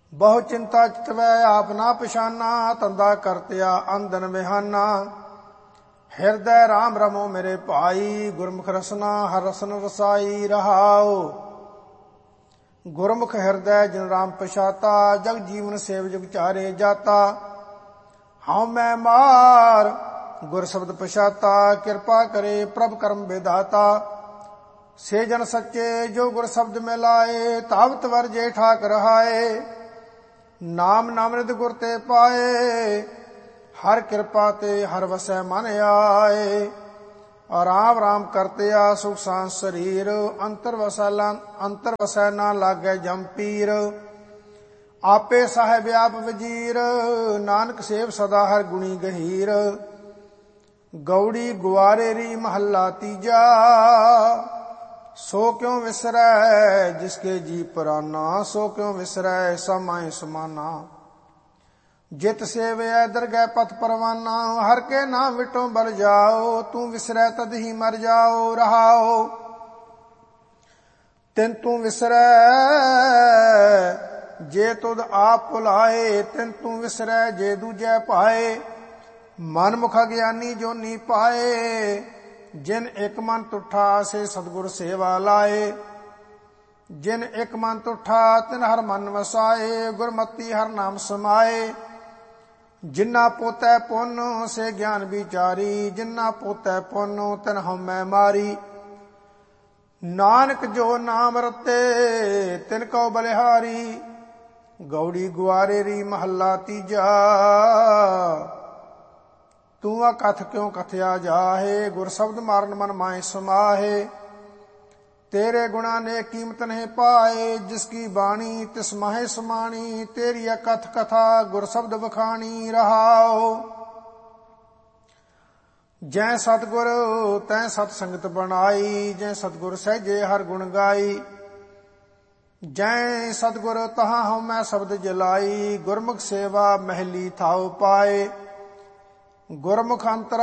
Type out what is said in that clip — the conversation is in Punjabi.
ਬਹੁ ਚਿੰਤਾ ਚਿਤਵੈ ਆਪ ਨਾ ਪਛਾਨਾ, ਧੰਦਾ ਕਰਤਿਆ ਅੰਧਨ ਵਿਹਾਨਾ। ਹਿਰਦੈ ਰਾਮ ਰਮੋ ਮੇਰੇ ਭਾਈ, ਗੁਰਮੁਖ ਰਸਨਾ ਹਰ ਰਸਨ ਰਸਾਈ ਰਹਾਉ। ਗੁਰਮੁਖ ਹਿਰਦੈ ਜਿਨ ਰਾਮ ਪਛਾਤਾ, ਜਗ ਜੀਵਨ ਸੇਵ ਜੁਗ ਚਾਰੇ ਜਾਤਾ। ਹਉ ਮੈਂ ਮਾਰ ਗੁਰ ਸ਼ਬਦ ਪਛਾਤਾ, ਕਿਰਪਾ ਕਰੇ ਪ੍ਰਭ ਕਰਮ ਵਿਦਾਤਾ। ਸੇ ਜਨ ਸੱਚੇ ਜੋ ਗੁਰ ਸ਼ਬਦ ਮੈਂ ਲਾਏ, ਤਾਵਤ ਵਰਜੇ ਠਾਕ ਰਹਾਏ। ਨਾਮ ਨਾਮ੍ਰਿਤ ਗੁਰ ਤੇ ਪਾਏ, ਹਰ ਕਿਰਪਾ ਤੇ ਹਰ ਵਸੈ ਮਨ ਆਏ। ਰਾਮ ਰਾਮ ਕਰਤਿਆ ਸੁਖ ਸਾਂਦ ਸਰੀਰ, ਅੰਤਰ ਵਸੈ ਨਾ ਲਾਗੈ ਜੰਪੀਰ। ਆਪੇ ਸਾਹਿਬ ਆਪ ਵਜੀਰ, ਨਾਨਕ ਸੇਵ ਸਦਾ ਹਰ ਗੁਣੀ ਗਹੀਰ। ਗੌੜੀ ਗੁਆਰੇਰੀ ਮਹੱਲਾ ਤੀਜਾ, ਸੋ ਕਿਉ ਵਿਸਰੈ ਜਿਸਕੇ ਜੀ ਪਰਾਨਾ। ਸੋ ਕਿਉ ਵਿਸਰੈ ਸਮਾਏ ਸਮਾਨਾ, ਜਿਤ ਸੇਵਿਐ ਦਰਗਹਿ ਪਥ ਪਰਵਾਨਾ। ਹਰ ਕੇ ਨਾਮ ਵਿਟੋ ਬਲ ਜਾਓ, ਤੂੰ ਵਿਸਰੈ ਤਦ ਹੀ ਮਰ ਜਾਓ ਰਹਾਓ। ਤਿਨ ਤੂੰ ਵਿਸਰੈ ਜੇ ਤੁਧ ਆਪ ਭੁਲਾਏ, ਤਿਨ ਤੂੰ ਵਿਸਰੈ ਜੇ ਦੂਜੈ ਭਾਏ। ਮਨ ਮੁਖ ਗਿਆਨੀ ਜੋਨੀ ਪਾਏ, ਜਿਨ ਇੱਕ ਮਨ ਤੁਠਾ ਸੇ ਸਤਿਗੁਰ ਸੇਵਾ ਲਾਏ। ਜਿਨ ਇੱਕ ਮਨ ਤੁਠਾ ਤਿਨ ਹਰ ਮਨ ਵਸਾਏ, ਗੁਰਮਤੀ ਹਰ ਨਾਮ ਸਮਾਏ। ਜਿਨਾ ਪੋਤੈ ਪੁੰਨ ਸੇ ਗਿਆਨ ਵਿਚਾਰੀ, ਜਿਨਾ ਪੋਤੈ ਪੁੰਨ ਤਿਨ ਹਉਮੈ ਮਾਰੀ। ਨਾਨਕ ਜੋ ਨਾਮ ਰਤੇ ਤਿਨ ਕਉ ਬਲਿਹਾਰੀ। ਗੌੜੀ ਗੁਆਰੇਰੀ ਮਹੱਲਾ ਤੀਜਾ, ਤੂੰ ਆ ਕਥ ਕਿਉ ਕਥਿਆ ਜਾਹੇ, ਗੁਰ ਸ਼ਬਦ ਮਾਰਨ ਮਨ ਮਾਏ ਸਮਾਹੇ। ਤੇਰੇ ਗੁਣਾ ਨੇ ਕੀਮਤ ਨਹੀਂ ਪਾਏ, ਜਿਸ ਕੀ ਬਾਣੀ ਤਿਸ ਮਾਹੇ ਸਮਾਣੀ। ਤੇਰੀ ਕਥ ਕਥਾ ਗੁਰ ਸ਼ਬਦ ਵਖਾਣੀ ਰਹਾਓ। ਜੈ ਸਤਿਗੁਰ ਤੈ ਸਤ ਸੰਗਤ ਬਣਾਈ, ਜੈ ਸਤਿਗੁਰ ਸਹਿਜੇ ਹਰ ਗੁਣ ਗਾਈ। ਜੈ ਸਤਿਗੁਰ ਤਹਾਂ ਹਉਮੈ ਸ਼ਬਦ ਜਲਾਈ, ਗੁਰਮੁਖ ਸੇਵਾ ਮਹਿਲੀ ਥਾਉ ਪਾਏ। ਗੁਰਮੁਖ ਅੰਤਰ